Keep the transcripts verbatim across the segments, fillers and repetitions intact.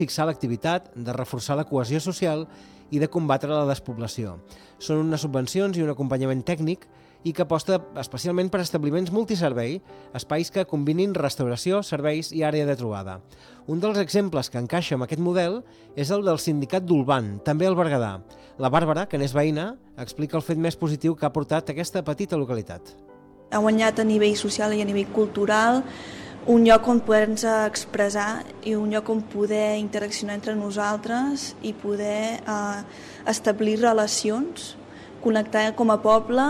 fixar l'activitat, de reforçar la cohesió social i de combatre la despoblació. Són unes subvencions i un acompanyament tècnic i que aposta especialment per establiments multiservei, espais que combinin restauració, serveis i àrea de trobada. Un dels exemples que encaixa amb aquest model és el del sindicat d'Olvan, també al Berguedà. La Bàrbara, que n'és veïna, explica el fet més positiu que ha portat aquesta petita localitat. Ha guanyat a nivell social i a nivell cultural un lloc on poder-nos expressar i un lloc on poder interaccionar entre nosaltres i poder eh, establir relacions, connectar com a poble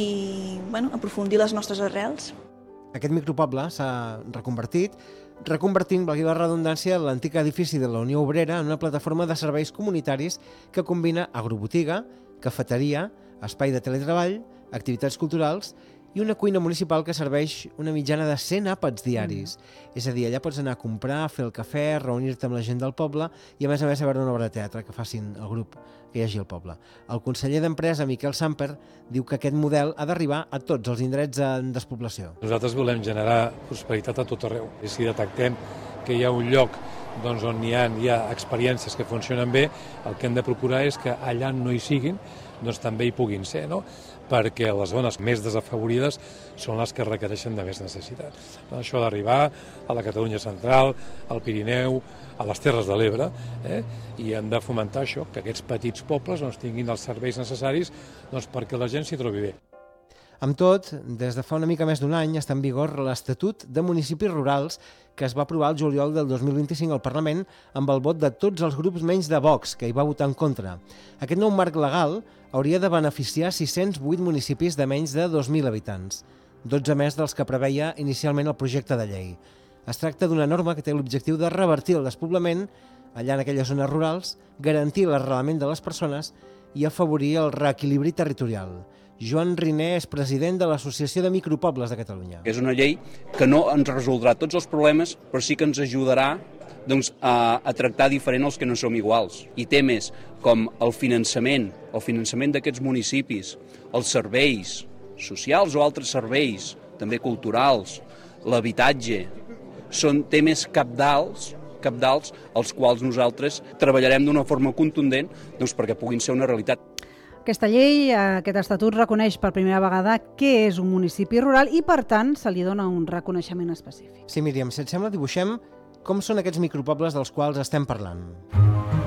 i bueno, aprofundir les nostres arrels. Aquest micropoble s'ha reconvertit, reconvertint, valgui la redundància, l'antic edifici de la Unió Obrera en una plataforma de serveis comunitaris que combina agrobotiga, cafeteria, espai de teletreball, activitats culturals i una cuina municipal que serveix una mitjana de cent àpats diaris. Mm. És a dir, allà pots anar a comprar, fer el cafè, reunir-te amb la gent del poble i a més a més a veure una obra de teatre que facin el grup que hi hagi al poble. El conseller d'Empresa, Miquel Samper, diu que aquest model ha d'arribar a tots els indrets en despoblació. Nosaltres volem generar prosperitat a tot arreu. I si detectem que hi ha un lloc doncs, on hi ha, hi ha experiències que funcionen bé, el que hem de procurar és que allà no hi siguin, doncs també hi puguin ser, no? Perquè les zones més desafavorides són les que requereixen de més necessitat. Això ha d'arribar a la Catalunya central, al Pirineu, a les Terres de l'Ebre, eh? I hem de fomentar això, que aquests petits pobles doncs, tinguin els serveis necessaris doncs, perquè la gent s'hi trobi bé. Amb tot, des de fa una mica més d'un any està en vigor l'Estatut de Municipis Rurals que es va aprovar el juliol del dos mil vint-i-cinc al Parlament amb el vot de tots els grups menys de Vox, que hi va votar en contra. Aquest nou marc legal hauria de beneficiar sis-cents vuit municipis de menys de dos mil habitants, dotze més dels que preveia inicialment el projecte de llei. Es tracta d'una norma que té l'objectiu de revertir el despoblament allà en aquelles zones rurals, garantir l'arrelament de les persones i afavorir el reequilibri territorial. Joan Riner és president de l'Associació de Micropobles de Catalunya. És una llei que no ens resoldrà tots els problemes, però sí que ens ajudarà doncs, a, a tractar diferent els que no som iguals. I temes com el finançament, el finançament d'aquests municipis, els serveis socials o altres serveis, també culturals, l'habitatge, són temes cabdals, cabdals als quals nosaltres treballarem d'una forma contundent doncs, perquè puguin ser una realitat. Aquesta llei, aquest estatut, reconeix per primera vegada què és un municipi rural i, per tant, se li dona un reconeixement específic. Sí, Míriam, si et sembla, dibuixem com són aquests micropobles dels quals estem parlant.